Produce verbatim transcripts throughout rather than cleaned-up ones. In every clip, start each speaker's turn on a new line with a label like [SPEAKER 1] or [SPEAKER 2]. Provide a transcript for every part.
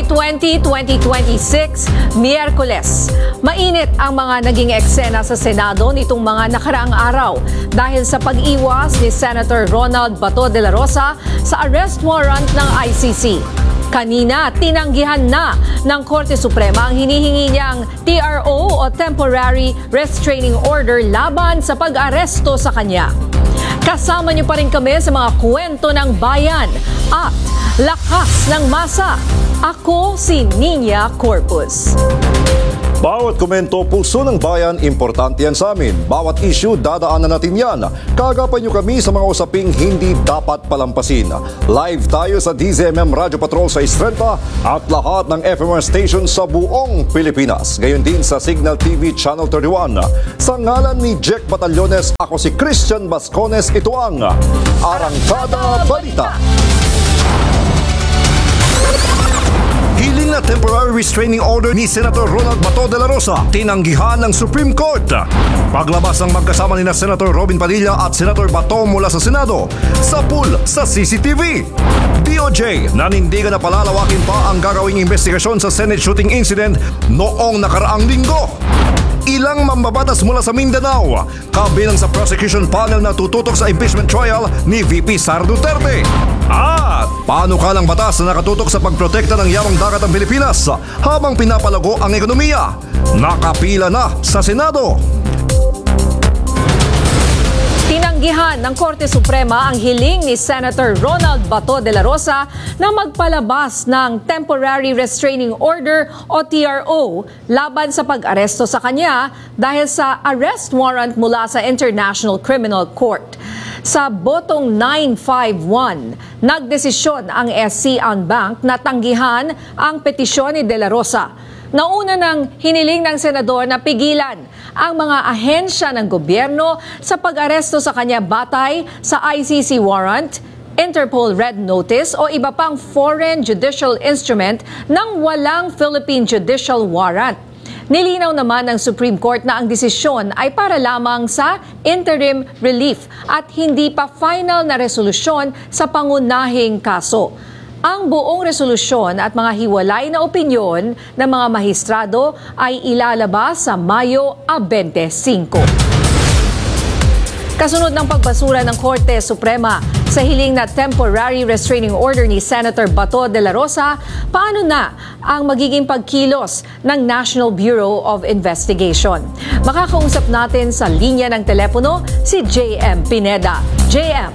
[SPEAKER 1] twenty, twenty twenty-six, Miyerkules. Mainit ang mga naging eksena sa Senado nitong mga nakaraang araw dahil sa pag-iwas ni Senator Ronald Bato de la Rosa sa arrest warrant ng I C C. Kanina, tinanggihan na ng Korte Suprema ang hinihingi niyang T R O o Temporary Restraining Order laban sa pag-aresto sa kanya. Kasama niyo pa rin kami sa mga kwento ng bayan at lakas ng masa. Ako si Nina Corpus.
[SPEAKER 2] Bawat komento, puso ng bayan, importante yan sa amin. Bawat issue, dadaanan natin yan. Kagapan nyo kami sa mga usaping hindi dapat palampasin. Live tayo sa D Z M M Radio Patrol sa Estrella at lahat ng F M R stations sa buong Pilipinas. Gayon din sa Signal T V Channel thirty-one. Sa ngalan ni Jack Batallones, ako si Christian Bascones. Ito ang Arangkada Balita. Hiling na temporary restraining order ni Senator Ronald Bato de la Rosa, tinanggihan ng Supreme Court. Paglabas ng magkasama ni na Senator Robin Padilla at Senator Bato mula sa Senado, sa pool sa C C T V. D O J nanindigan na palalawakin pa ang gagawing investigasyon sa Senate shooting incident noong nakaraang linggo. Ilang mambabatas mula sa Mindanao, kabilang sa prosecution panel na tututok sa impeachment trial ni V P Sara Duterte. At panukalang batas na nakatutok sa pagprotekta ng yamang dagat ng Pilipinas habang pinapalago ang ekonomiya. Nakapila na sa Senado.
[SPEAKER 1] Tinanggihan ng Korte Suprema ang hiling ni Senator Ronald Bato de la Rosa na magpalabas ng Temporary Restraining Order o T R O laban sa pag-aresto sa kanya dahil sa arrest warrant mula sa International Criminal Court. Sa botong nine five one, nagdesisyon ang S C en banc na tanggihan ang petisyon ni de la Rosa. Nauna nang hiniling ng senador na pigilan ang mga ahensya ng gobyerno sa pag-aresto sa kanya batay sa I C C warrant, Interpol Red Notice o iba pang foreign judicial instrument nang walang Philippine judicial warrant. Nilinaw naman ng Supreme Court na ang desisyon ay para lamang sa interim relief at hindi pa final na resolusyon sa pangunahing kaso. Ang buong resolusyon at mga hiwalay na opinyon ng mga mahistrado ay ilalabas sa Mayo twenty-five. Kasunod ng pagbasura ng Korte Suprema sa hiling na temporary restraining order ni Senator Bato de la Rosa, paano na ang magiging pagkilos ng National Bureau of Investigation? Makakausap natin sa linya ng telepono si J M Pineda. J M.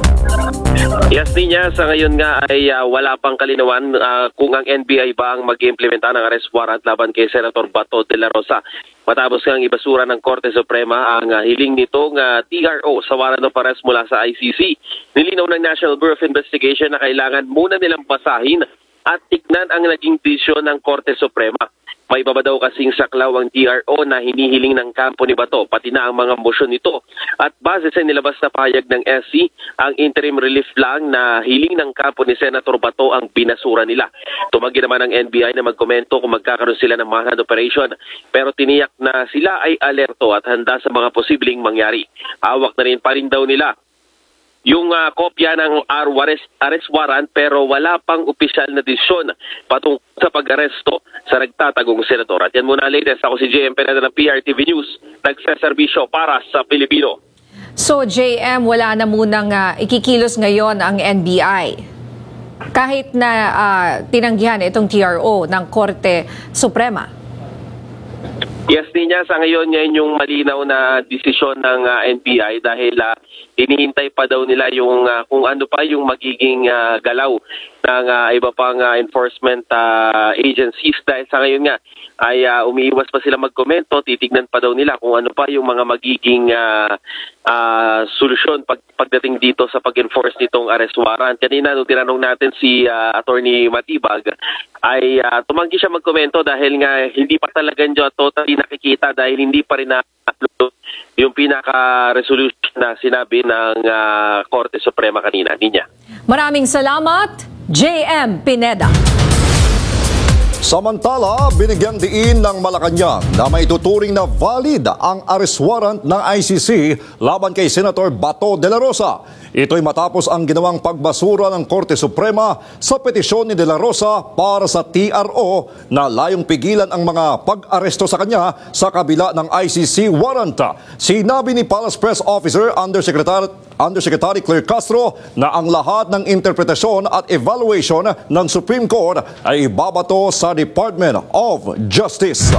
[SPEAKER 3] Yes, Nina, sa ngayon nga ay uh, wala pang kalinawan uh, kung ang N B I ba ang mag-implementa ng arrest warrant laban kay Senator Bato de la Rosa. Matapos nga ang ibasura ng Korte Suprema ang uh, hiling nitong uh, T R O sa warrant of arrest mula sa I C C. Nilinaw ng National Bureau of Investigation na kailangan muna nilang basahin at tignan ang naging desisyon ng Korte Suprema. May baba daw kasing saklaw ang T R O na hinihiling ng kampo ni Bato, pati na ang mga motion nito. At base sa nilabas na pahayag ng S C, ang interim relief lang na hiling ng kampo ni Senator Bato ang binasura nila. Tumanggi naman ang N B I na magkomento kung magkakaroon sila ng manhunt operation, pero tiniyak na sila ay alerto at handa sa mga posibleng mangyari. Hawak na rin pa rin daw nila yung uh, kopya ng arrest, arrest warrant pero wala pang opisyal na desisyon patungkol sa pag-aresto sa nagtatagong senador. At yan muna latest. Ako si J M Pineda ng P R T V News, nagsaserbisyo para sa Pilipino.
[SPEAKER 1] So J M, wala na munang uh, ikikilos ngayon ang N B I. Kahit na uh, tinanggihan itong T R O ng Korte Suprema.
[SPEAKER 3] Yes, Nina, sa ngayon yan yung malinaw na desisyon ng uh, N B I dahil uh, inihintay pa daw nila yung uh, kung ano pa yung magiging uh, galaw ng uh, iba pang uh, enforcement uh, agencies dahil sa ngayon nga ay uh, umiiwas pa sila magkomento, titignan pa daw nila kung ano pa yung mga magiging uh, uh, solusyon pag, pagdating dito sa pag-enforce nitong arrest warrant. Kanina nung tinanong natin si uh, Attorney Matibag ay uh, tumanggi siya magkomento dahil nga hindi pa talaga nyo totally nakikita dahil hindi pa rin na-upload yung pinaka-resolution na sinabi ng uh, Korte Suprema kanina. Ninya.
[SPEAKER 1] Maraming salamat, J M Pineda.
[SPEAKER 2] Samantala, binigyang diin ng Malacanang na maituturing na valid ang arrest warrant ng I C C laban kay Senator Bato de la Rosa. Ito'y matapos ang ginawang pagbasura ng Korte Suprema sa petisyon ni De La Rosa para sa T R O na layong pigilan ang mga pag-aresto sa kanya sa kabila ng I C C warrant. Sinabi ni Palace Press Officer Undersecretary, Undersecretary Claire Castro na ang lahat ng interpretasyon at evaluation ng Supreme Court ay ibabato sa Department of Justice.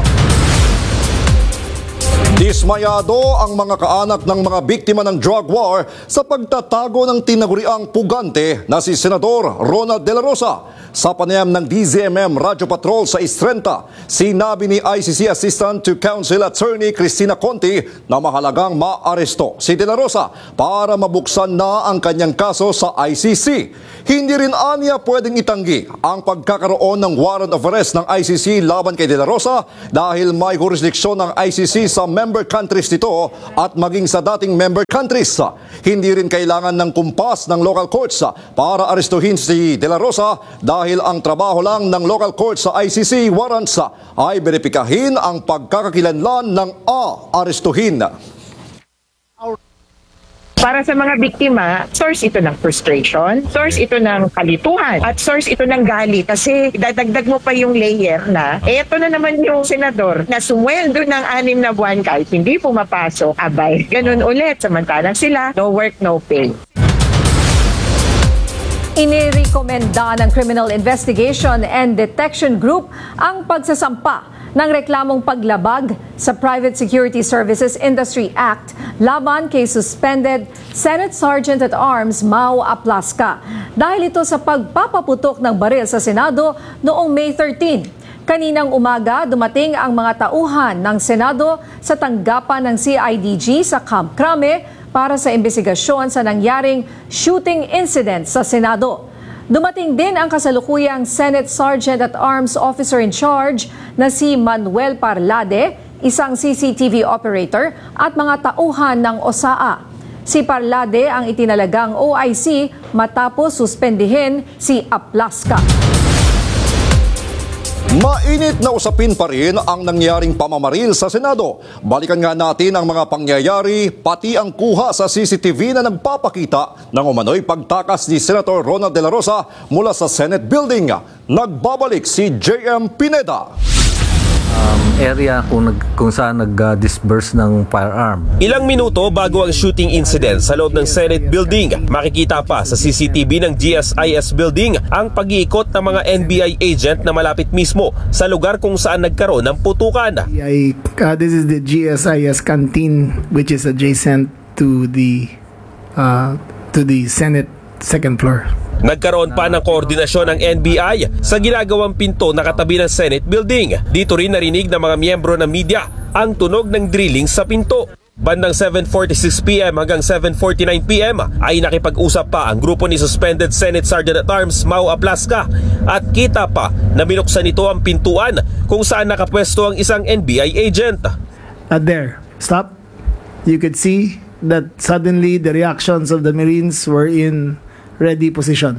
[SPEAKER 2] Dismayado ang mga kaanak ng mga biktima ng drug war sa pagtatago ng tinaguriang pugante na si Senador Ronald De La Rosa. Sa panayam ng D Z M M Radio Patrol sa Istrenta, sinabi ni I C C Assistant to Counsel Attorney Cristina Conti na mahalagang maaresto si De La Rosa para mabuksan na ang kanyang kaso sa I C C. Hindi rin aniya pwedeng itanggi ang pagkakaroon ng warrant of arrest ng I C C laban kay De La Rosa dahil may jurisdiksyon ng I C C sa member countries nito at maging sa dating member countries. Hindi rin kailangan ng kumpas ng local courts para arestuhin si De La Rosa dahil ang trabaho lang ng local courts sa I C C warrants ay beripikahin ang pagkakakilanlan ng a-arestuhin.
[SPEAKER 4] Para sa mga biktima, source ito ng frustration, source ito ng kalituhan, at source ito ng galit. Kasi dadagdag mo pa yung layer na, eto na naman yung senador na sumweldo ng anim na buwan kahit hindi pumapasok, abay. Ganun ulit, samantalang sila, no work, no pay.
[SPEAKER 1] Inirekomenda ng Criminal Investigation and Detection Group ang pagsasampa ng reklamong paglabag sa Private Security Services Industry Act laban kay suspended Senate Sergeant at Arms Mau Aplasca dahil ito sa pagpapaputok ng baril sa Senado noong May thirteenth. Kaninang umaga, dumating ang mga tauhan ng Senado sa tanggapan ng C I D G sa Camp Crame para sa investigasyon sa nangyaring shooting incident sa Senado. Dumating din ang kasalukuyang Senate Sergeant at Arms Officer in Charge na si Manuel Parlade, isang C C T V operator at mga tauhan ng O S A A. Si Parlade ang itinalagang O I C matapos suspendihin si Aplasca.
[SPEAKER 2] Mainit na usapin pa rin ang nangyaring pamamaril sa Senado. Balikan nga natin ang mga pangyayari, pati ang kuha sa C C T V na nagpapakita ng umano'y pagtakas ni Senator Ronald De La Rosa mula sa Senate Building. Nagbabalik si J M Pineda.
[SPEAKER 5] Um, area kung, nag, kung saan nag-disburse ng firearm.
[SPEAKER 6] Ilang minuto bago ang shooting incident sa loob ng Senate Building, makikita pa sa C C T V ng G S I S Building ang pag-iikot ng mga N B I agent na malapit mismo sa lugar kung saan nagkaroon ng putukan.
[SPEAKER 7] I, uh, this is the G S I S canteen which is adjacent to the uh, to the Senate second floor.
[SPEAKER 6] Nagkaroon pa ng koordinasyon ng N B I sa ginagawang pinto na katabi ng Senate Building. Dito rin narinig ng mga miyembro ng media ang tunog ng drilling sa pinto. Bandang seven forty-six p m hanggang seven forty-nine p m ay nakipag-usap pa ang grupo ni suspended Senate Sergeant at Arms Mau Aplasca at kita pa na binuksan nito ang pintuan kung saan nakapwesto ang isang N B I agent.
[SPEAKER 7] At there, stop. You could see that suddenly the reactions of the Marines were in ready position.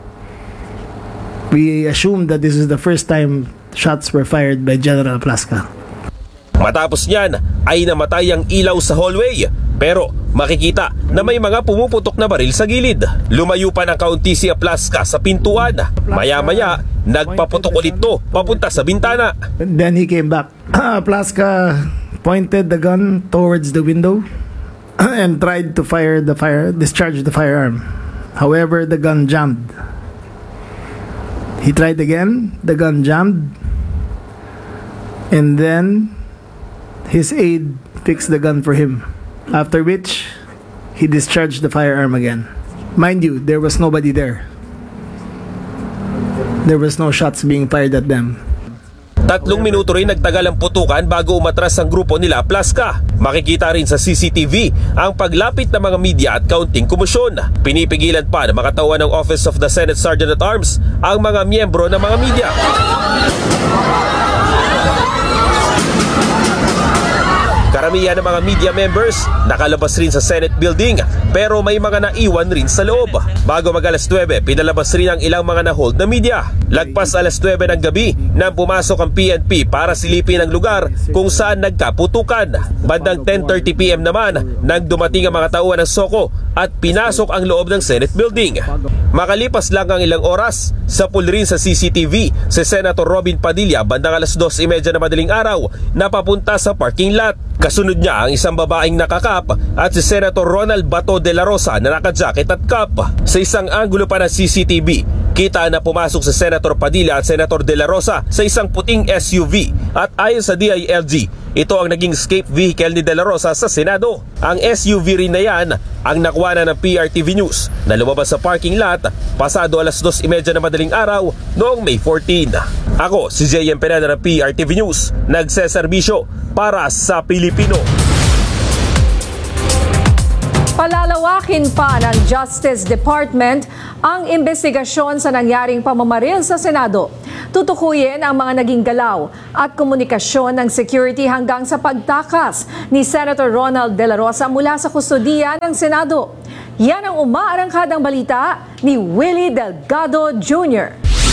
[SPEAKER 7] We assumed that this is the first time shots were fired by General Aplasca.
[SPEAKER 6] Matapos niyan ay namatay ang ilaw sa hallway, pero makikita na may mga pumuputok na baril sa gilid. Lumayo pa ng kaunti si Aplasca sa pintuan. Maya-maya, nagpaputok ulit to papunta sa bintana.
[SPEAKER 7] Then he came back. Aplasca pointed the gun towards the window and tried to fire the fire, discharge the firearm. However, the gun jammed. He tried again, the gun jammed, and then his aide fixed the gun for him, after which he discharged the firearm again. Mind you, there was nobody there. There was no shots being fired at them.
[SPEAKER 6] Tatlong minuto rin nagtagal ang putukan bago umatras ang grupo nila Aplasca. Makikita rin sa C C T V ang paglapit ng mga media at kaunting kumusyon. Pinipigilan pa ng mga tauhan ng Office of the Senate Sergeant at Arms ang mga miyembro ng mga media. Karamihan ng mga media members nakalabas rin sa Senate building pero may mga naiwan rin sa loob. Bago mag alas nuwebe, pinalabas rin ang ilang mga na-hold na media. Lagpas alas nuwebe ng gabi nang pumasok ang P N P para silipin ang lugar kung saan nagkaputukan. Bandang ten thirty p m naman nang dumating ang mga tauhan ng SOCO at pinasok ang loob ng Senate building. Makalipas lang ang ilang oras, sapul rin sa C C T V si Senator Robin Padilla bandang alas dos trenta na madaling araw na papunta sa parking lot. Kasunod niya ang isang babaeng nakakap at si Senator Ronald Bato de la Rosa na naka-jacket at cap. Sa isang anggulo pa ng C C T V, kita na pumasok si Senator Padilla at Senator de la Rosa sa isang puting S U V at ayon sa D I L G, ito ang naging escape vehicle ni de la Rosa sa Senado. Ang S U V rin na yan ang nakuha na ng P R T V News na lumabas sa parking lot pasado alas dos trenta na madaling araw noong May fourteen. Ako si J M Pineda ng P R T V News, nagseserbisyo para sa Pilipino.
[SPEAKER 1] Palalawakin pa ng Justice Department ang investigasyon sa nangyaring pamamaril sa Senado. Tutukuyin ang mga naging galaw at komunikasyon ng security hanggang sa pagtakas ni Senator Ronald De La Rosa mula sa kustodiya ng Senado. Yan ang umaarangkadang balita ni Willie Delgado Junior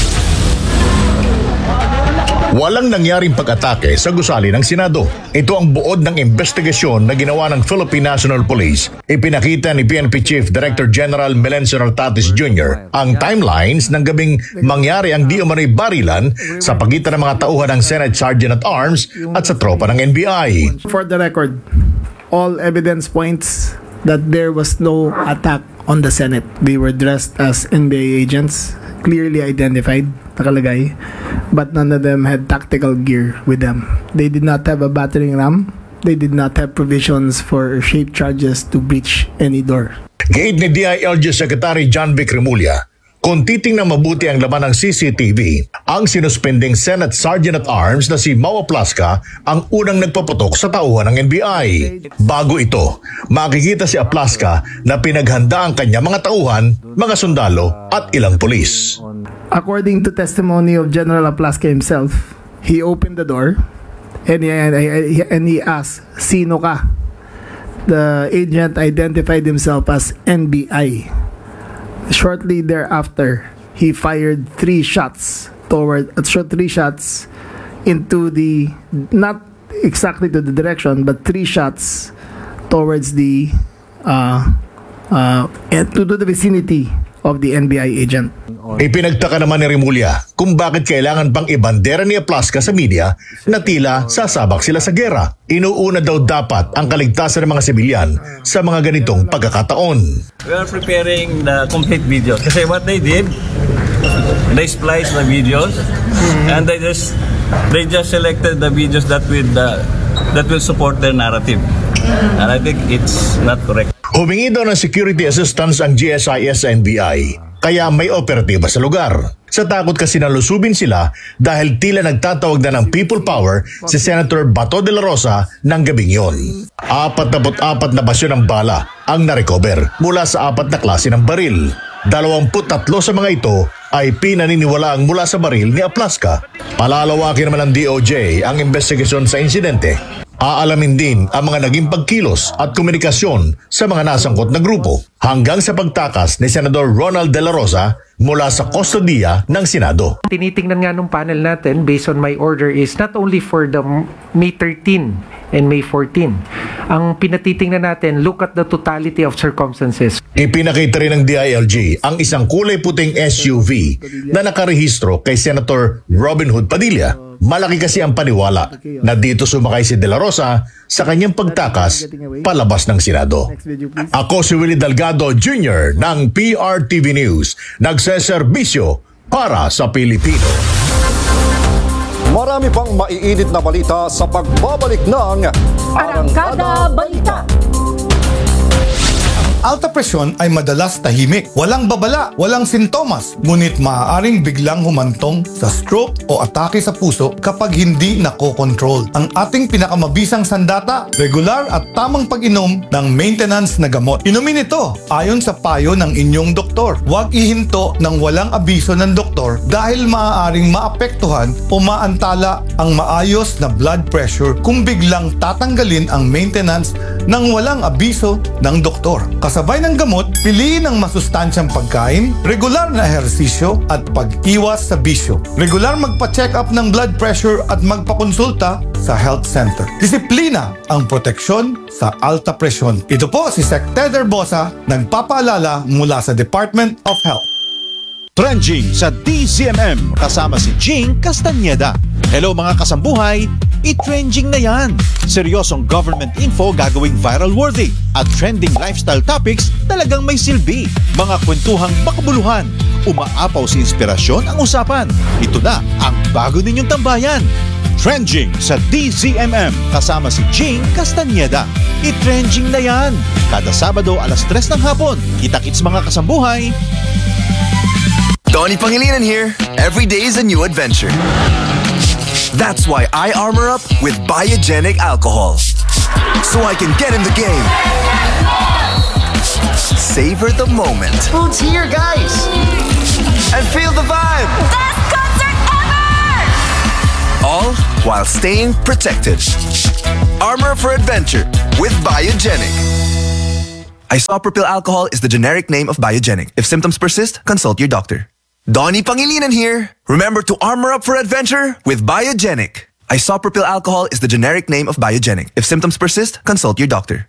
[SPEAKER 8] Walang nangyaring pag-atake sa gusali ng Senado. Ito ang buod ng investigasyon na ginawa ng Philippine National Police. Ipinakita ni P N P Chief Director General Melencio Nartatis Junior ang timelines ng gabing mangyari ang di umano'y barilan sa pagitan ng mga tauhan ng Senate Sergeant at Arms at sa tropa ng N B I.
[SPEAKER 7] For the record, all evidence points that there was no attack on the Senate. They were dressed as N B I agents, clearly identified, nakalagay, but none of them had tactical gear with them. They did not have a battering ram. They did not have provisions for shaped charges to breach any door.
[SPEAKER 8] Giit ni D I L G Secretary John Vic Remulla, kung titingnan mabuti ang laman ng C C T V, ang sinuspending Senate Sergeant at Arms na si Mau Aplasca ang unang nagpaputok sa tauhan ng N B I. Bago ito, makikita si Aplasca na pinaghanda ang kanya mga tauhan, mga sundalo at ilang pulis.
[SPEAKER 7] According to testimony of General Aplasca himself, he opened the door and he, and he asked, "Sino ka?" The agent identified himself as N B I. Shortly thereafter, he fired three shots toward uh, three shots into the, not exactly to the direction, but three shots towards the uh, uh, to the vicinity of the N B I agent.
[SPEAKER 8] Ipinagtaka naman ni Remulla kung bakit kailangan pang ibandera ni Aplasca sa media na tila sasabak sila sa gera. Inuuna daw dapat ang kaligtasan ng mga sibilyan sa mga ganitong pagkakataon.
[SPEAKER 9] We are preparing the complete video kasi what they did, they spliced the videos and they just they just selected the videos that will uh, that will support their narrative, and I think it's not correct.
[SPEAKER 8] Humingi daw ng security assistance ang G S I S sa N B I, kaya may operatiba sa lugar. Sa takot kasi na lusubin sila dahil tila nagtatawag na ng people power si Senator Bato de la Rosa ng gabing yon. apat na apat na basyo ng bala ang narecover mula sa apat na klase ng baril. Dalawamput tatlo sa mga ito ay pinaniniwalaang mula sa baril ni Aplasca. Palalawakin naman ng D O J ang investigasyon sa insidente. Aalamin din ang mga naging pagkilos at komunikasyon sa mga nasangkot na grupo hanggang sa pagtakas ni Senador Ronald De La Rosa mula sa kustodiya ng Senado.
[SPEAKER 10] Tinitingnan nga nung panel natin based on my order is not only for the May thirteen and May fourteen. Ang pinatitingnan natin, look at the totality of circumstances.
[SPEAKER 8] Ipinakita rin ng D I L G ang isang kulay puting S U V na nakarehistro kay Senator Robin Hood Padilla. Malaki kasi ang paniwala na dito sumakay si De La Rosa sa kanyang pagtakas palabas ng Senado. Ako si Willie Delgado Junior ng P R T V News, nagseserbisyo para sa Pilipino.
[SPEAKER 2] Marami pang maiinit na balita sa pagbabalik ng
[SPEAKER 1] Arangkada Balita.
[SPEAKER 11] alta presyon ay madalas tahimik, walang babala, walang sintomas, ngunit maaaring biglang humantong sa stroke o atake sa puso kapag hindi nakokontrol. Ang ating pinakamabisang sandata, regular at tamang pag-inom ng maintenance na gamot. Inumin ito ayon sa payo ng inyong doktor. Huwag ihinto ng walang abiso ng doktor dahil maaaring maapektuhan o maantala ang maayos na blood pressure kung biglang tatanggalin ang maintenance ng walang abiso ng doktor. Kasabay ng gamot, piliin ang masustansyang pagkain, regular na ehersisyo at pag-iwas sa bisyo. Regular magpa-check up ng blood pressure at magpakonsulta sa health center. Disiplina ang proteksyon sa alta presyon. Ito po si Sec Ted Herbosa, nagpapaalala mula sa Department of Health.
[SPEAKER 12] Trending sa D Z M M kasama si Jing Castañeda. Hello mga kasambuhay, i-trending na yan. Seryosong government info gagawing viral worthy at trending lifestyle topics talagang may silbi. Mga kwentuhang makabuluhan, umaapaw sa inspirasyon ang usapan. Ito na ang bago ninyong tambayan. Trending sa D Z M M kasama si Jing Castañeda. I-trending na yan. Kada Sabado alas tres ng hapon. Kita-kits mga kasambuhay.
[SPEAKER 13] Donnie Pangilinan here. Every day is a new adventure. That's why I armor up with Biogenic alcohol. So I can get in the game. Savor the moment.
[SPEAKER 14] Food's here, guys!
[SPEAKER 13] And feel the vibe.
[SPEAKER 14] Best concert ever!
[SPEAKER 13] All while staying protected. Armor for adventure with Biogenic. Isopropyl alcohol is the generic name of Biogenic. If symptoms persist, consult your doctor. Donnie Pangilinan here. Remember to armor up for adventure with Biogenic. Isopropyl alcohol is the generic name of Biogenic. If symptoms persist, consult your doctor.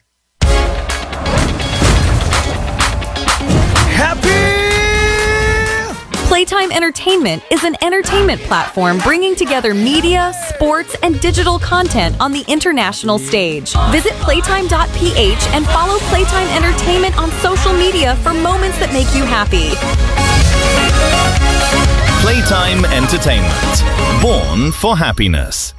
[SPEAKER 12] Happy!
[SPEAKER 15] Playtime Entertainment is an entertainment platform bringing together media, sports, and digital content on the international stage. Visit playtime dot p h and follow Playtime Entertainment on social media for moments that make you happy.
[SPEAKER 12] Playtime Entertainment. Born for happiness.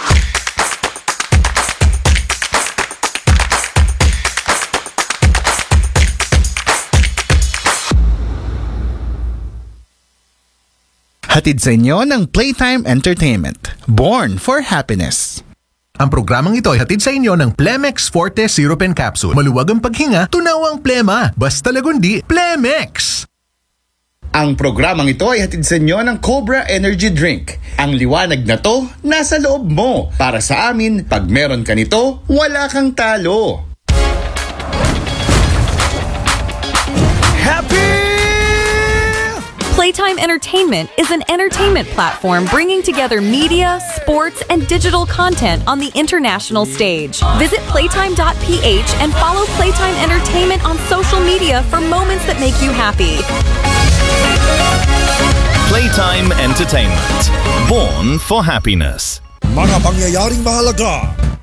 [SPEAKER 16] Hatid sa inyo ng Playtime Entertainment. Born for happiness.
[SPEAKER 17] Ang programang ito ay hatid sa inyo ng Plemex Forte Syrup and Capsule. Maluwag ang paghinga, tunawang plema. Basta lagundi, Plemex!
[SPEAKER 18] Ang programang ito ay hatid sa inyo ng Cobra Energy Drink. Ang liwanag na to, nasa loob mo. Para sa amin, pag meron ka nito, wala kang talo.
[SPEAKER 12] Happy!
[SPEAKER 15] Playtime Entertainment is an entertainment platform bringing together media, sports, and digital content on the international stage. Visit playtime dot p h and follow Playtime Entertainment on social media for moments that make you happy.
[SPEAKER 12] Playtime Entertainment. Born for happiness.
[SPEAKER 2] Mga pangyayaring mahalaga.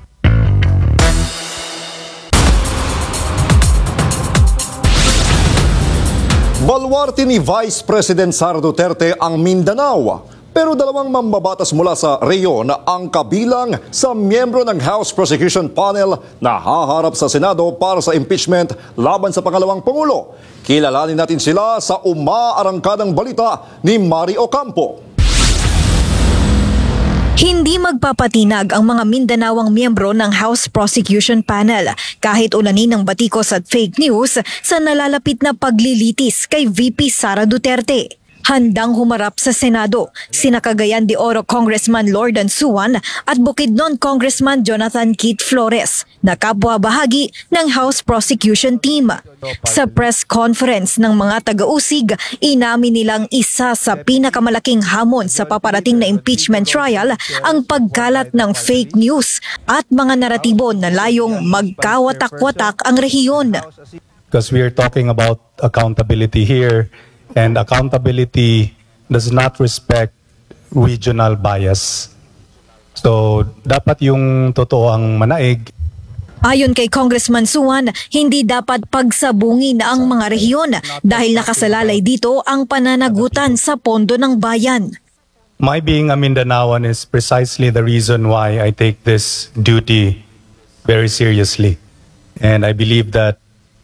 [SPEAKER 2] Baluarte ni Vice President Sara Duterte ang Mindanao. Pero dalawang mambabatas mula sa Rio na ang kabilang sa miyembro ng House Prosecution Panel na haharap sa Senado para sa impeachment laban sa pangalawang Pangulo. Kilalanin natin sila sa umaarangkadang balita ni Mari Ocampo.
[SPEAKER 19] Hindi magpapatinag ang mga Mindanawang miyembro ng House Prosecution Panel kahit ulanin ng batikos at fake news sa nalalapit na paglilitis kay V P Sara Duterte. Handang humarap sa Senado sina Cagayan de Oro Congressman Lordan Suwan at Bukidnon Congressman Jonathan Keith Flores na kapwa-bahagi ng House Prosecution Team. Sa press conference ng mga taga-usig, inamin nilang isa sa pinakamalaking hamon sa paparating na impeachment trial ang pagkalat ng fake news at mga naratibo na layong magkawatak-watak ang rehiyon.
[SPEAKER 20] Because we are talking about accountability here. And accountability does not respect regional bias. So, dapat yung totoo ang manaig.
[SPEAKER 19] Ayon kay Congressman Suwan, hindi dapat pagsabungin ang mga rehiyon dahil nakasalalay dito ang pananagutan sa pondo ng bayan.
[SPEAKER 20] My being a Mindanaoan is precisely the reason why I take this duty very seriously. And I believe that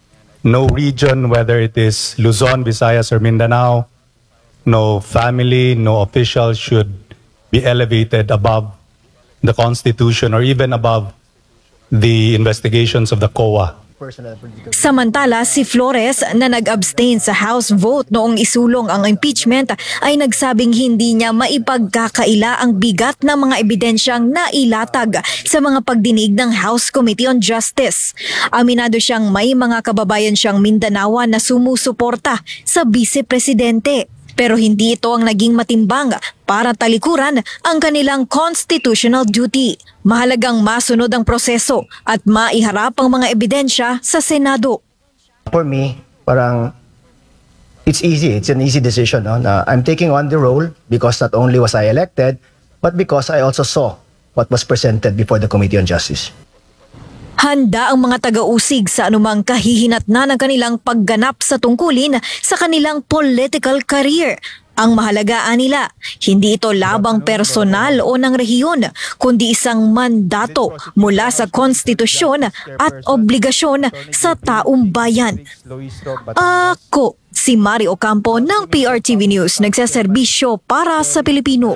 [SPEAKER 20] no region, whether it is Luzon, Visayas, or Mindanao, no family, no official should be elevated above the Constitution or even above the investigations of the C O A.
[SPEAKER 19] Samantala, si Flores na nag-abstain sa House vote noong isulong ang impeachment ay nagsabing hindi niya maipagkakaila ang bigat ng mga ebidensyang nailatag sa mga pagdinig ng House Committee on Justice. Aminado siyang may mga kababayan siyang Mindanaoan na sumusuporta sa Vice Presidente. Pero hindi ito ang naging matimbang para talikuran ang kanilang constitutional duty. Mahalagang masunod ang proseso at maiharap ang mga ebidensya sa Senado.
[SPEAKER 21] For me, parang it's easy. It's an easy decision. No? Na I'm taking on the role because not only was I elected, but because I also saw what was presented before the Committee on Justice.
[SPEAKER 19] Handa ang mga taga-usig sa anumang kahihinatnan ng kanilang pagganap sa tungkulin sa kanilang political career. Ang mahalagaan nila, hindi ito labang personal o ng rehiyon, kundi isang mandato mula sa konstitusyon at obligasyon sa taong bayan. Ako, si Mari Ocampo ng P R T V News, nagsaserbisyo para sa Pilipino.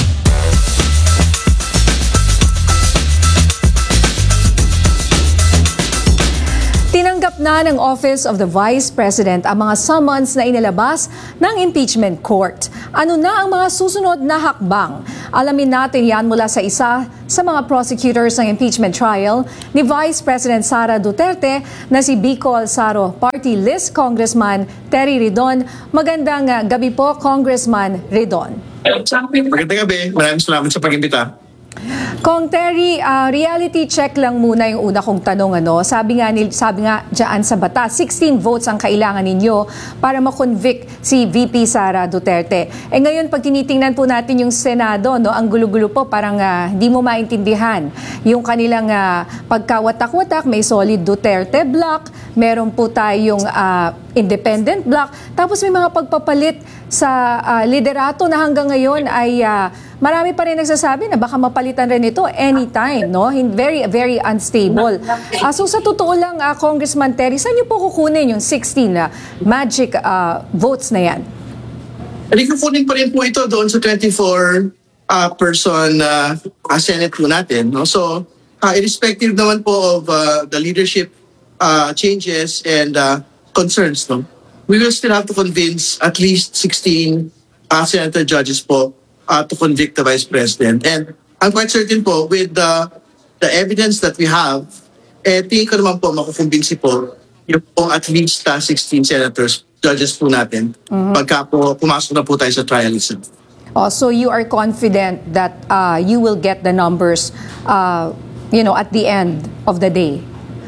[SPEAKER 1] Tinanggap na ng Office of the Vice President ang mga summons na inilabas ng impeachment court. Ano na ang mga susunod na hakbang? Alamin natin yan mula sa isa sa mga prosecutors ng impeachment trial ni Vice President Sara Duterte na si Bicol Saro Party List Congressman Terry Ridon. Magandang gabi po, Congressman Ridon.
[SPEAKER 22] Magandang gabi. Maraming salamat sa pag-imbita.
[SPEAKER 1] Kong Terry, uh, reality check lang muna yung una kong tanong. Ano? Sabi nga, sabi nga dyan sa batas, sixteen votes ang kailangan ninyo para makonvict si V P Sara Duterte. Eh ngayon, pag tinitingnan po natin yung Senado, no, ang gulo-gulo po, parang hindi uh, mo maintindihan yung kanilang uh, pagkawatak-watak. May solid Duterte block, meron po tayong uh, independent block, tapos may mga pagpapalit sa uh, liderato na hanggang ngayon ay uh, marami pa rin nagsasabi na baka mapalitan rin ito anytime, no? Very, very unstable. Uh, so sa totoo lang, uh, Congressman Terry, saan niyo po kukunin yung sixteen uh, magic uh, votes na yan?
[SPEAKER 22] Hindi kukunin pa rin po ito doon sa twenty-four uh, person uh, uh, Senate po natin. No? So, uh, irrespective naman po of uh, the leadership uh, changes and uh, concerns, no? We will still have to convince at least sixteen uh, senator judges po uh, to convict the Vice President. And I'm quite certain po with the, the evidence that we have, eh, tingin ko naman po makukumbinsi po yung po at least uh, sixteen senators, judges po natin, mm-hmm. pagka po pumasok na po tayo sa trial itself.
[SPEAKER 1] Oh, so you are confident that uh, you will get the numbers uh, you know, at the end of the day?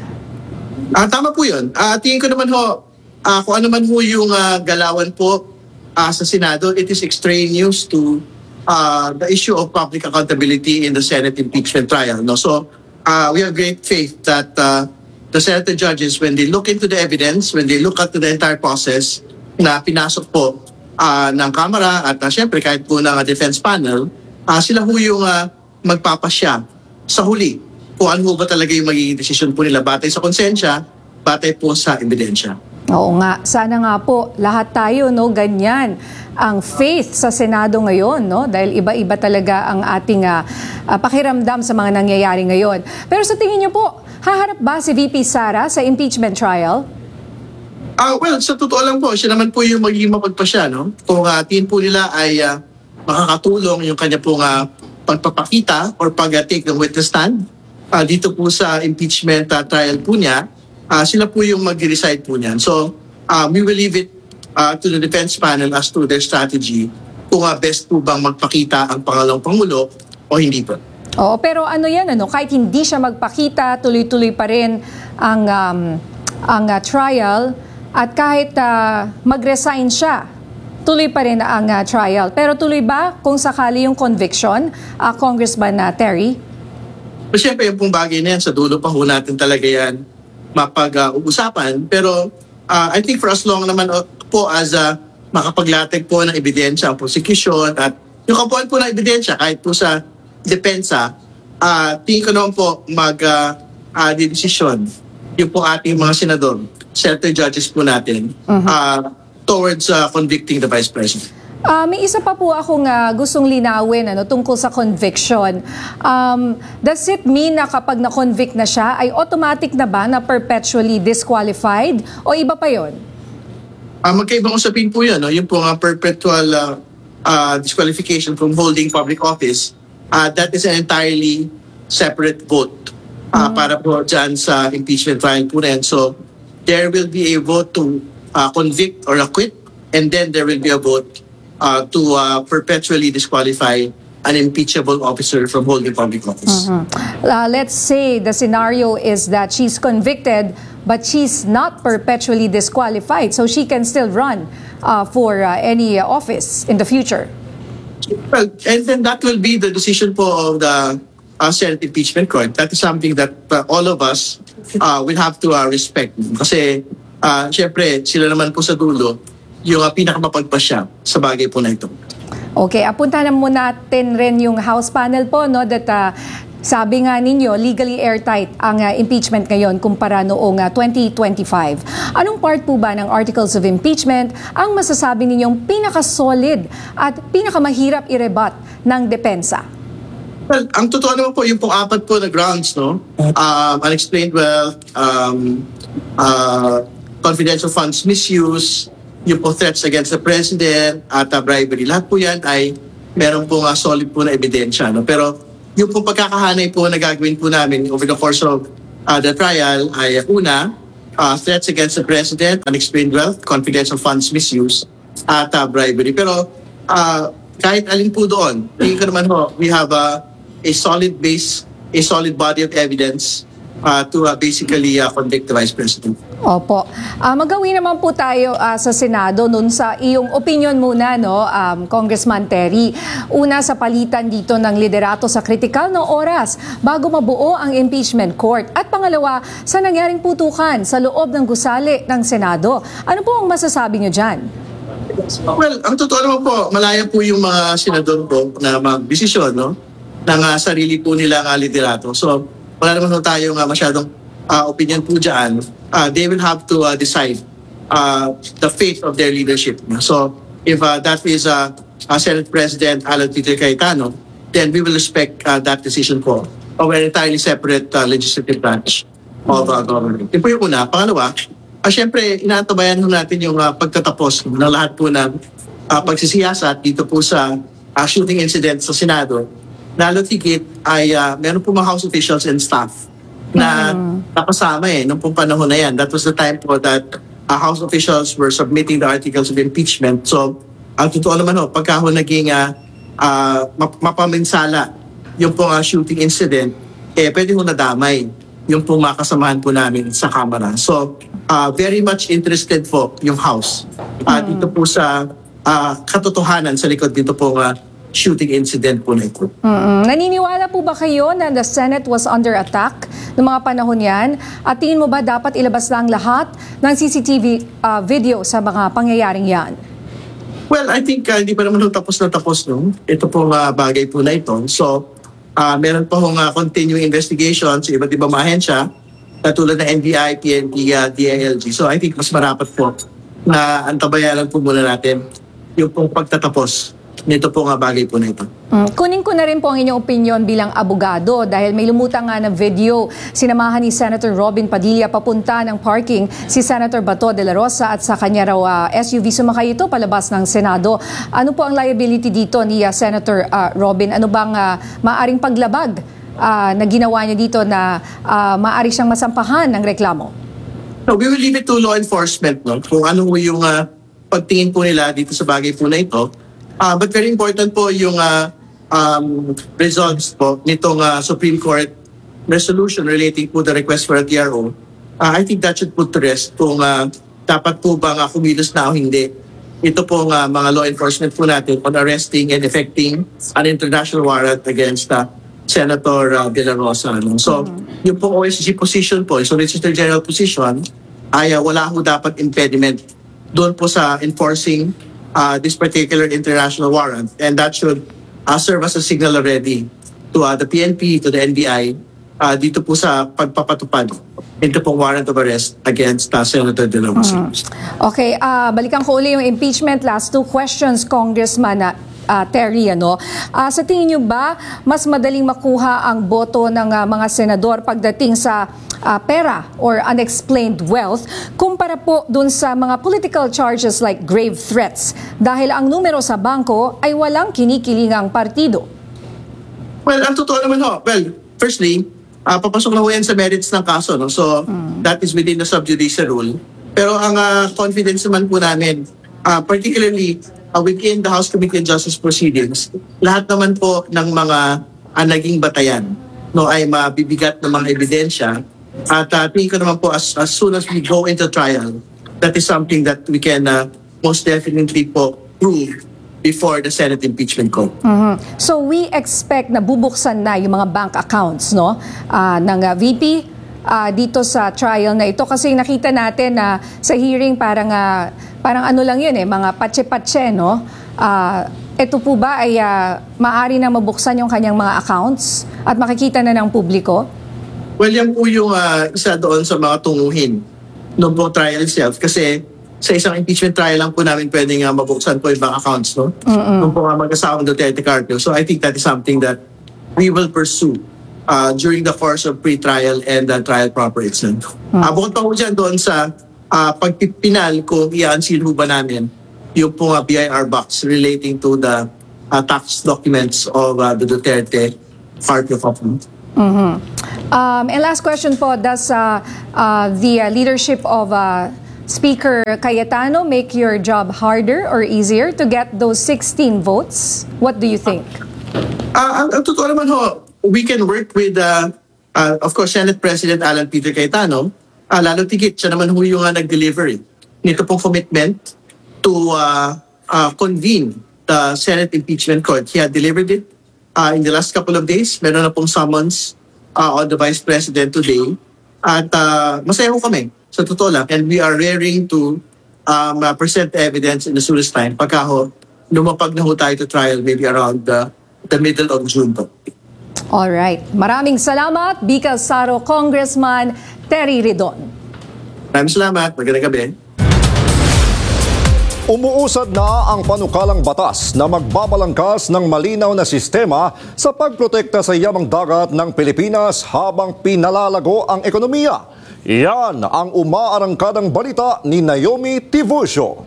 [SPEAKER 22] Uh, tama po yun. Uh, tingin ko naman ho, uh, kung ano man ho yung uh, galawan po uh, sa Senado, it is extraneous to uh, the issue of public accountability in the Senate impeachment trial. No? So uh, we have great faith that uh, the Senate judges, when they look into the evidence, when they look at the entire process na pinasok po uh, ng Kamara at uh, syempre kahit po ng uh, defense panel, uh, sila ho yung uh, magpapasya sa huli kung ano ba talaga yung magiging desisyon po nila batay sa konsensya, batay po sa ebidensya.
[SPEAKER 1] Oo nga, sana nga po lahat tayo, no, ganyan ang faith sa Senado ngayon, no, dahil iba-iba talaga ang ating uh, uh, pakiramdam sa mga nangyayari ngayon. Pero sa tingin niyo po, haharap ba si V P Sara sa impeachment trial?
[SPEAKER 22] Uh, well, sa totoo lang po, siya naman po yung magiging mapagpasya, no? Kung uh, tingin po nila ay uh, makakatulong yung kanya pong uh, pagpapakita or pag-take ng witness stand, Uh, dito po sa impeachment uh, trial po niya, uh, sila po yung mag-decide po niyan. So, uh, we will leave it uh, to the defense panel as to their strategy kung uh, best po bang magpakita ang pangalawang pangulo o hindi po.
[SPEAKER 1] Oo, pero ano yan, ano, kahit hindi siya magpakita, tuloy-tuloy pa rin ang, um, ang uh, trial at kahit uh, mag-resign siya, tuloy pa rin ang uh, trial. Pero tuloy ba kung sakali yung conviction, uh, Congressman uh, Terry?
[SPEAKER 22] So, siyempre, yung pong bagay na yan, sa dulo pa ho natin talaga yan mapag-uusapan. Uh, Pero uh, I think for as long naman uh, po as uh, makapaglatag po ng ebidensya ang prosecution at yung kapuan po ng ebidensya kahit po sa depensa, uh, tingin ko naman po mag-desisyon uh, uh, yung po ating mga senador senator judges po natin uh, towards uh, convicting the Vice President.
[SPEAKER 1] Ah, may isa pa po akong ah, gustong linawin ano, tungkol sa conviction. Um, does it mean na kapag na-convict na siya, ay automatic na ba na perpetually disqualified? O iba pa yon?
[SPEAKER 22] Uh, magkaibang usapin po yun. No? Yung po nga perpetual uh, uh, disqualification from holding public office, uh, that is an entirely separate vote uh, mm. para po dyan sa impeachment trial po rin. So, there will be a vote to uh, convict or acquit, and then there will be a vote uh, to uh, perpetually disqualify an impeachable officer from holding public office.
[SPEAKER 1] Mm-hmm. Uh, let's say the scenario is that she's convicted, but she's not perpetually disqualified, so she can still run uh, for uh, any uh, office in the future.
[SPEAKER 22] Well, and then that will be the decision po of the uh, Senate Impeachment Court. That is something that uh, all of us uh, will have to uh, respect. Kasi, uh, syempre, sila naman po sa dulo, yung uh, pinakamapagpasya sa bagay po na ito.
[SPEAKER 1] Okay, apunta na muna natin rin yung House panel po, no, that uh, sabi nga ninyo, legally airtight ang uh, impeachment ngayon kumpara noong uh, twenty twenty-five. Anong part po ba ng articles of impeachment ang masasabi ninyong pinaka-solid at pinakamahirap i-rebut ng depensa?
[SPEAKER 22] Well, ang totoo naman po, yung pong apat po na grounds, no? Um, unexplained wealth, um, uh, confidential funds misuse, yung po threats against the president at uh, bribery. Lahat po yan ay meron po nga solid po na ebidensya. No? Pero yung po pagkakahanay po na gagawin po namin over the course of uh, the trial ay uh, una, uh, threats against the president, unexplained wealth, confidential funds misuse, at uh, bribery. Pero uh, kahit alin po doon, tingin ko naman ho, we have uh, a solid base, a solid body of evidence uh, to uh, basically uh, convict the Vice President.
[SPEAKER 1] Opo. Uh, magawin naman po tayo uh, sa Senado nun sa iyong opinion muna, no, um, Congressman Terry. Una, sa palitan dito ng liderato sa kritikal na oras bago mabuo ang impeachment court. At pangalawa, sa nangyaring putukan sa loob ng gusali ng Senado. Ano po ang masasabi niyo dyan?
[SPEAKER 22] Well, ang totoo naman po, malaya po yung mga senador po na mag-desisyon, no, ng uh, sarili po nila ng liderato. So, wala naman po tayo nga masyadong uh, opinion po dyan. Uh, they will have to uh, decide uh, the fate of their leadership. So, if uh, that is uh, uh, Senate President Alan Peter Cayetano, then we will respect uh, that decision po of an entirely separate uh, legislative branch of uh, government. Ito po yung una. Pangalawa, uh, syempre, inaantabayan po natin yung uh, pagtatapos ng lahat po ng uh, pagsisiyasat dito po sa uh, shooting incident sa Senado. Lalo tigit ay uh, meron po mga House officials and staff na mm. napasama eh nung pong panahon na yan. That was the time po that uh, House officials were submitting the articles of impeachment. So, ang totoo naman ho, pagka ho naging uh, uh, map- mapaminsala yung pong uh, shooting incident, eh pwede ho nadamay yung pong makasamahan po namin sa Kamara. So, uh, very much interested po yung House uh, mm. dito po sa uh, katotohanan sa likod dito po uh, shooting incident po na ito.
[SPEAKER 1] Mm-mm. Naniniwala po ba kayo na the Senate was under attack ng mga panahon yan? At tingin mo ba dapat ilabas lang lahat ng C C T V uh, video sa mga pangyayaring yan?
[SPEAKER 22] Well, I think uh, hindi pa naman tapos na tapos no? Ito pong uh, bagay po na ito. So, uh, meron pa hong uh, continuing investigations sa iba't ibang mga ahensya, katulad ng N B I, P N P, uh, D I L G. So, I think mas marapat po na antabayanan po muna natin yung pong pagtatapos nito po nga bagay po na ito.
[SPEAKER 1] Mm, kunin ko na rin po ang inyong opinion bilang abogado dahil may lumutang nga na video sinamahan ni Senator Robin Padilla papunta ng parking si Senator Bato de la Rosa at sa kanya raw uh, S U V sumakay ito palabas ng Senado. Ano po ang liability dito ni uh, Senator uh, Robin? Ano bang uh, maaring paglabag uh, na ginawa niya dito na uh, maaari siyang masampahan ng reklamo?
[SPEAKER 22] No, we will leave it to law enforcement no? Kung ano yung uh, pagtingin po nila dito sa bagay po na ito. Uh, but very important po yung uh, um, results po nitong uh, Supreme Court resolution relating to the request for a T R O. Uh, I think that should put to rest kung uh, dapat po bang uh, kumilos na o hindi. Ito po uh, mga law enforcement po natin on arresting and effecting an international warrant against uh, Senator uh, De La Rosa. No? So, mm-hmm. yung po O S G position po, so Solicitor General position, ay uh, wala ho dapat impediment doon po sa enforcing Uh, this particular international warrant, and that should uh, serve as a signal already to uh, the P N P, to the N B I, uh, dito po sa pagpapatupad into pong warrant of arrest against uh, Senator De La Rosa.
[SPEAKER 1] Okay, ah, balikan ko uli yung impeachment. Last two questions, Congressman ah, ah, Terry. Ano? Ah, sa tingin niyo ba, mas madaling makuha ang boto ng ah, mga senador pagdating sa ah, pera or unexplained wealth kumpara po dun sa mga political charges like grave threats dahil ang numero sa bangko ay walang kinikilingang partido?
[SPEAKER 22] Well, ang totoo naman ho, well, firstly, uh, papasok na ho yan sa merits ng kaso. No? So, that is within the sub judice rule. Pero ang uh, confidence naman po namin, uh, particularly uh, within the House Committee on Justice Proceedings, lahat naman po ng mga uh, naging batayan no, ay mabibigat ng mga ebidensya. At uh, tingin ko naman po, as, as soon as we go into trial, that is something that we can uh, most definitely po prove before the Senate impeachment court.
[SPEAKER 1] Mhm. So we expect na bubuksan na yung mga bank accounts no ah, ng ah, V P ah, dito sa trial na ito kasi nakita natin na sa hearing parang ah, parang ano lang yun eh mga patse-patse no. Ah, ito po ba ay ah, maaari na mabuksan yung kanyang mga accounts at makikita na ng publiko?
[SPEAKER 22] Well, yan po yung uh, isa doon sa mga tunguhin ng po trial itself kasi sa isang impeachment trial lang po namin pwedeng uh, mabuksan po yung bank accounts, no? Nung po nga mag-asawang Duterte Carpio. So I think that is something that we will pursue uh, during the course of pre-trial and uh, trial proper itself. Uh, bukod pa po dyan doon sa uh, pagpipinal kung i-unseal ba namin yung po uh, B I R box relating to the uh, tax documents of uh, the Duterte Carpio company.
[SPEAKER 1] Mhm. Um, and last question po, does uh, uh, the uh, leadership of uh, Speaker Cayetano make your job harder or easier to get those sixteen votes? What do you think?
[SPEAKER 22] Uh, ang, ang totoo naman ho, we can work with, uh, uh, of course, Senate President Alan Peter Cayetano. Uh, lalo tigit, siya naman ho yung uh, nag-deliver nito pong commitment to uh, uh, convene the Senate impeachment court. He had delivered it uh, in the last couple of days. Meron na pong summons uh, on the Vice President today. At uh, masaya ho kami. Sa totoo lang, and we are raring to um, uh, present evidence in the soonest time pagka ho, lumapag na ho tayo to trial maybe around the, the middle of June po.
[SPEAKER 1] Alright. Maraming salamat, Bicol Saro Congressman Terry Ridon.
[SPEAKER 22] Maraming salamat. Magandang gabi.
[SPEAKER 2] Umuusad na ang panukalang batas na magbabalangkas ng malinaw na sistema sa pagprotekta sa yamang dagat ng Pilipinas habang pinalalago ang ekonomiya. Yan ang umaarangkadang balita ni Naomi Tiburcio.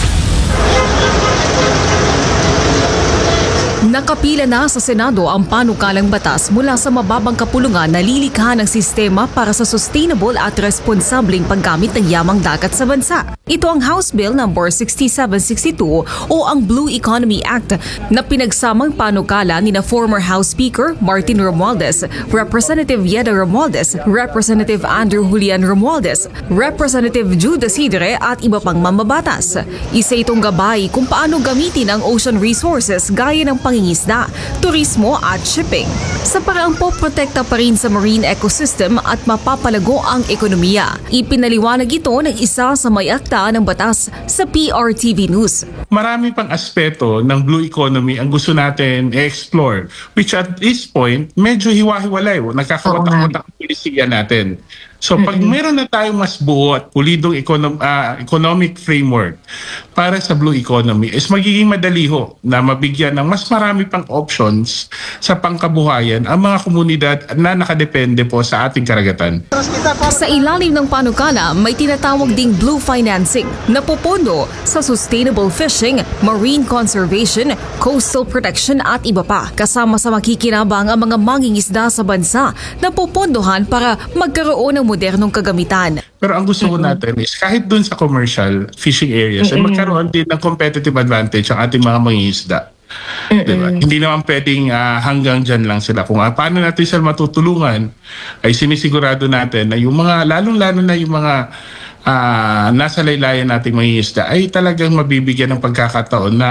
[SPEAKER 3] Nakapila na sa Senado ang panukalang batas mula sa mababang kapulungan na lilikha ng sistema para sa sustainable at responsableng paggamit ng yamang dagat sa bansa. Ito ang House Bill number sixty-seven sixty-two o ang Blue Economy Act na pinagsamang panukala ni na former House Speaker Martin Romualdez, Representative Yeda Romualdez, Representative Andrew Julian Romualdez, Representative Jude Isidre at iba pang mambabatas. Isa itong gabay kung paano gamitin ang ocean resources gaya ng pangingisda, turismo at shipping. Sa paraang po protekta pa rin sa marine ecosystem at mapapalago ang ekonomiya. Ipinaliwanag ito ng isa sa may akta ng batas sa P R T V News.
[SPEAKER 4] Marami pang aspeto ng blue economy ang gusto natin i-explore, which at this point, medyo hiwa-hiwalay. Nagkakawatak-watak ang polisiya natin. So pag meron na tayong mas buo at pulidong econom- uh, economic framework para sa blue economy, is magiging madali ho na mabigyan ng mas marami pang options sa pangkabuhayan ang mga komunidad na nakadepende po sa ating karagatan.
[SPEAKER 3] Sa ilalim ng panukala, may tinatawag ding blue financing na pupondo sa sustainable fishing, marine conservation, coastal protection at iba pa. Kasama sa makikinabang ang mga mangingisda sa bansa na pupondohan para magkaroon ng modernong kagamitan.
[SPEAKER 4] Pero ang gusto ko natin is kahit dun sa commercial fishing areas, ay magkaroon din ng competitive advantage ang ating mga mangingisda. Diba? Hindi naman pwedeng uh, hanggang dyan lang sila. Kung uh, paano natin sila matutulungan, ay sinisigurado natin na yung mga, lalong-lalo na yung mga uh, nasa laylayan nating mangingisda, ay talagang mabibigyan ng pagkakataon na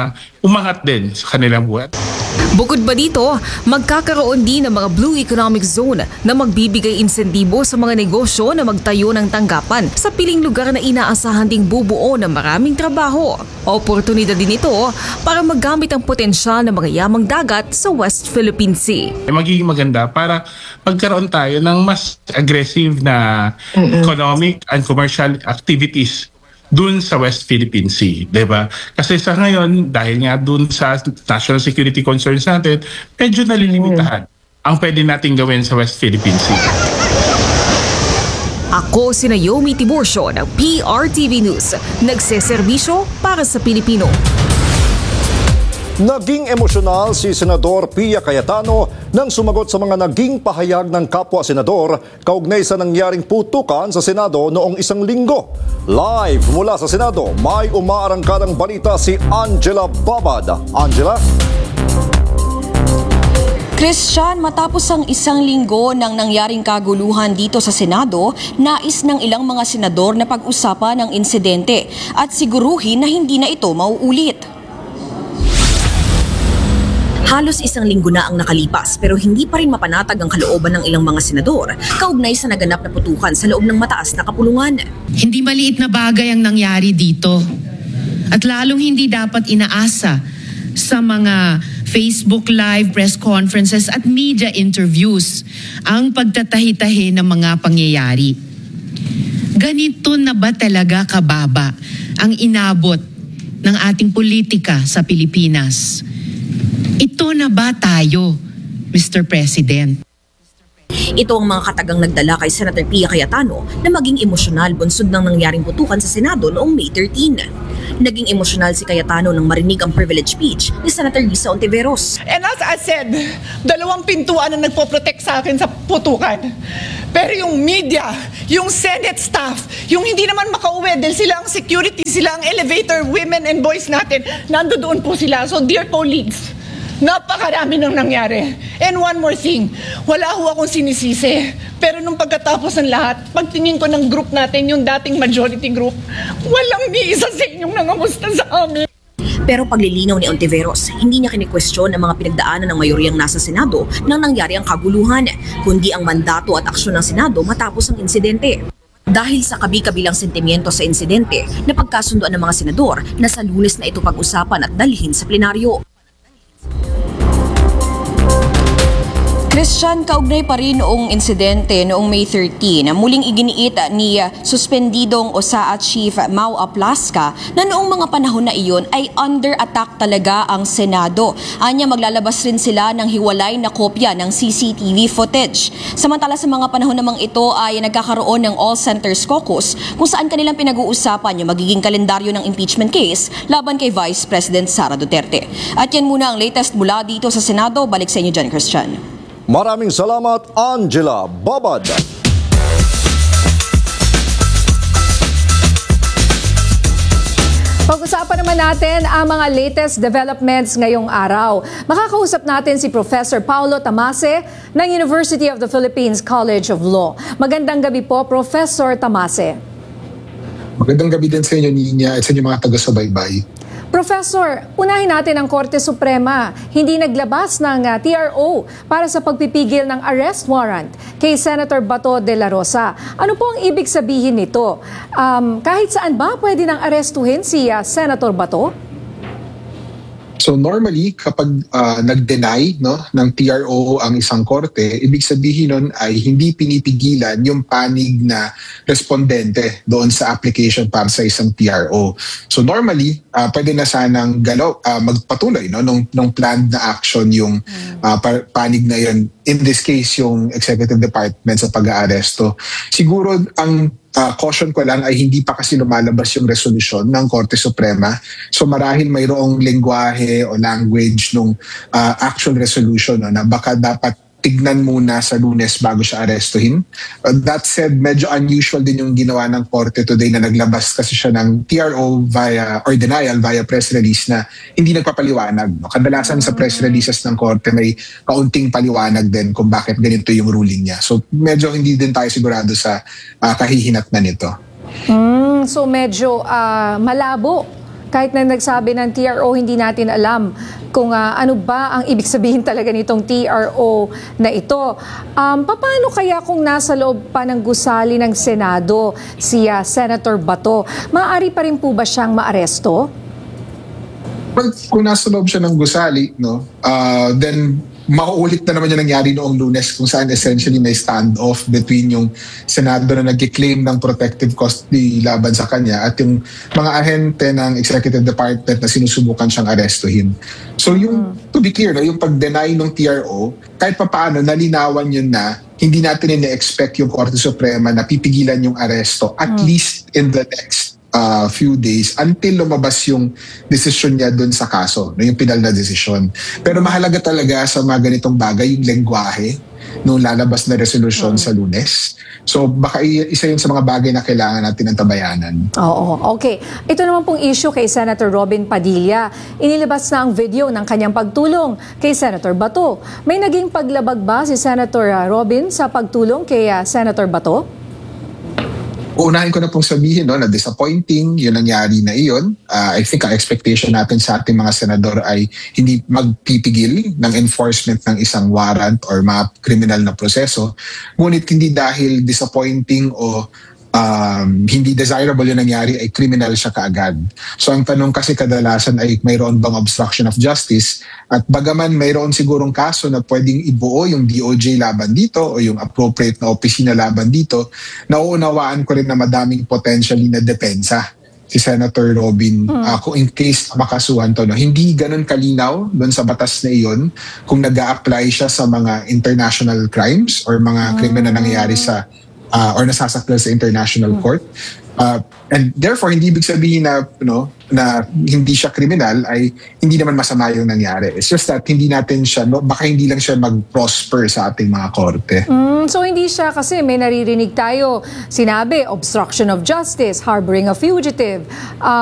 [SPEAKER 4] umangat din sa kanilang buhay.
[SPEAKER 3] Bukod ba dito, magkakaroon din ng mga Blue Economic Zone na magbibigay insentibo sa mga negosyo na magtayo ng tanggapan sa piling lugar na inaasahan ding bubuo ng maraming trabaho. Oportunidad din ito para magamit ang potensyal ng mga yamang dagat sa West Philippine Sea.
[SPEAKER 4] Magiging maganda para magkaroon tayo ng mas aggressive na economic and commercial activities dun sa West Philippine Sea, di ba? Kasi sa ngayon, dahil nga dun sa national security concerns natin, medyo nalilimitahan ang pwede natin gawin sa West Philippine Sea.
[SPEAKER 3] Ako si Naomi Tiburcio ng P R T V News, nagseserbisyo para sa Pilipino.
[SPEAKER 2] Naging emosyonal si Senador Pia Cayetano nang sumagot sa mga naging pahayag ng kapwa senador kaugnay sa nangyaring putukan sa Senado noong isang linggo. Live mula sa Senado, may umaarangkadang balita si Angela Babad. Angela?
[SPEAKER 5] Christian, matapos ang isang linggo ng nangyaring kaguluhan dito sa Senado, nais ng ilang mga senador na pag-usapan ang insidente at siguruhin na hindi na ito mauulit.
[SPEAKER 6] Halos isang linggo na ang nakalipas pero hindi pa rin mapanatag ang kalooban ng ilang mga senador kaugnay sa naganap na putukan sa loob ng mataas na kapulungan.
[SPEAKER 23] Hindi maliit na bagay ang nangyari dito at lalong hindi dapat inaasa sa mga Facebook Live, press conferences at media interviews ang pagtatahi-tahi ng mga pangyayari. Ganito na ba talaga kababa ang inabot ng ating politika sa Pilipinas? Ito na ba tayo, Mister President?
[SPEAKER 6] Ito ang mga katagang nagdala kay Senator Pia Cayetano na maging emosyonal bunsod ng nangyaring putukan sa Senado noong May thirteenth. Naging emosyonal si Cayetano nang marinig ang privilege speech ni Senator Risa Ontiveros.
[SPEAKER 24] And as I said, dalawang pintuan ang nagpo-protect sa akin sa putukan. Pero yung media, yung Senate staff, yung hindi naman makauwi dahil sila ang security, sila ang elevator women and boys natin, nandoon po sila. So dear colleagues, napakarami nang nangyari. And one more thing, wala ho akong sinisisi. Pero nung pagkatapos ng lahat, pagtingin ko ng group natin, yung dating majority group, walang ni isa sa inyong nangamusta sa amin.
[SPEAKER 6] Pero paglilinaw ni Ontiveros, hindi niya kinikwestiyon ang mga pinagdaanan ng mayoryang nasa Senado nang nangyari ang kaguluhan, kundi ang mandato at aksyon ng Senado matapos ang insidente. Dahil sa kabi-kabilang sentimiento sa insidente, napagkasunduan ng mga senador na sa Lunes na ito pag-usapan at dalhin sa plenaryo.
[SPEAKER 5] Christian, kaugnay pa rin noong insidente noong May thirteenth, muling iginiit ni suspendidong O S A A Chief Mau Aplaska na noong mga panahon na iyon ay under attack talaga ang Senado. Anya maglalabas rin sila ng hiwalay na kopya ng C C T V footage. Samantala sa mga panahon namang ito ay nagkakaroon ng All Centers Caucus kung saan kanilang pinag-uusapan yung magiging kalendaryo ng impeachment case laban kay Vice President Sara Duterte. At yan muna ang latest mula dito sa Senado. Balik sa inyo dyan, Christian.
[SPEAKER 2] Maraming salamat, Angela Babad.
[SPEAKER 1] Pag-usapan naman natin ang mga latest developments ngayong araw. Makakausap natin si Professor Paulo Tamase ng University of the Philippines College of Law. Magandang gabi po, Professor Tamase.
[SPEAKER 25] Magandang gabi din sa inyo, Ninya, at sa inyo mga taga-subaybay.
[SPEAKER 1] Professor, unahin natin ang Korte Suprema. Hindi naglabas ng uh, T R O para sa pagpipigil ng arrest warrant kay Senator Bato de la Rosa. Ano po ang ibig sabihin nito? Um, kahit saan ba pwede nang arestuhin si uh, Senator Bato?
[SPEAKER 25] So normally, kapag uh, nag-deny no, ng T R O ang isang korte, ibig sabihin nun ay hindi pinipigilan yung panig na respondente doon sa application para sa isang T R O. So normally, uh, pwede na sanang galaw, uh, magpatuloy no, nung, nung planned na action yung uh, panig na yun. In this case, yung Executive Department sa pag-aaresto. Siguro ang Uh, caution ko lang ay hindi pa kasi lumalabas yung resolusyon ng Korte Suprema. So marahil mayroong lengguwahe o language nung uh, actual resolution no, na baka dapat tignan muna sa Lunes bago siya arestuhin. Uh, that said, medyo unusual din yung ginawa ng Korte today na naglabas kasi siya ng T R O via or denial via press release na hindi nagpapaliwanag. No? Kadalasan sa press releases ng Korte may kaunting paliwanag din kung bakit ganito yung ruling niya. So medyo hindi din tayo sigurado sa uh, kahihinatnan nito.
[SPEAKER 1] Mm, so medyo uh, malabo kahit na nagsabi ng T R O, hindi natin alam kung uh, ano ba ang ibig sabihin talaga nitong T R O na ito. Um, paano kaya kung nasa loob pa ng gusali ng Senado si uh, Senator Bato? Maaari pa rin po ba siyang maaresto?
[SPEAKER 25] Well, kung nasa loob siya ng gusali, no, uh, then mauulit na naman yung nangyari noong Lunes kung saan essentially may standoff between yung Senado na nag-claim ng protective custody laban sa kanya at yung mga ahente ng Executive Department na sinusubukan siyang arestuhin. So yung, to be clear, no, yung pag-deny ng T R O, kahit pa paano, nalinawan yun na hindi natin ina-expect yung Korte Suprema na pipigilan yung aresto at mm. least in the next Uh, few days until lumabas yung desisyon niya dun sa kaso, no, yung pinal na desisyon. Pero mahalaga talaga sa mga ganitong bagay yung lengguwahe nung lalabas na resolusyon mm. sa Lunes. So baka isa yun sa mga bagay na kailangan natin ng tabayanan.
[SPEAKER 1] Oo, okay. Ito naman pong issue kay Senator Robin Padilla. Inilabas na ang video ng kanyang pagtulong kay Senator Bato. May naging paglabag ba si Senator Robin sa pagtulong kay uh, Senator Bato?
[SPEAKER 25] Uunahin ko na pong sabihin, no, na disappointing yung nangyari na iyon. Uh, I think ang expectation natin sa ating mga senador ay hindi magpipigil ng enforcement ng isang warrant or mga kriminal na proseso. Ngunit hindi dahil disappointing o um, hindi desirable yung nangyari ay criminal siya kaagad. So ang tanong kasi kadalasan ay mayroon bang obstruction of justice, at bagaman mayroon sigurong kaso na pwedeng ibuo yung D O J laban dito o yung appropriate na opisina laban dito, nauunawaan ko rin na madaming potentially na depensa si Senator Robin hmm. uh, kung in case makasuhan to. No? Hindi ganun kalinaw doon sa batas na iyon kung nag-a-apply siya sa mga international crimes or mga hmm. krimen na nangyayari sa uh, or nasasakdal sa international hmm. court. Uh, and therefore, hindi ibig sabihin na, you know, na hindi siya kriminal ay hindi naman masama yung nangyari. It's just that hindi natin siya, no, baka hindi lang siya mag-prosper sa ating mga korte.
[SPEAKER 1] Mm, so hindi siya kasi may naririnig tayo, sinabi, obstruction of justice, harboring a fugitive. Uh,